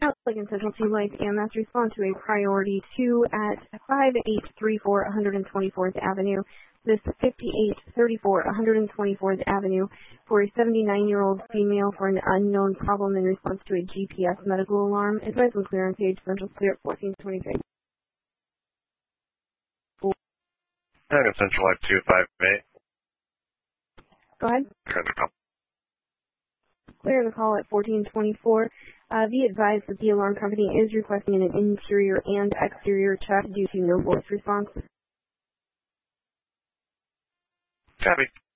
Allegan Specialty Life EMS respond to a priority 2 at 5834 124th Avenue. This 5834 124th Avenue for a 79-year-old female for an unknown problem in response to a GPS medical alarm. Advise on clear on page Central Clear 1426. Allegan Central Life 258. Go ahead. Clear the call at 1424. Be advised that the alarm company is requesting an interior and exterior check due to no voice response. Copy.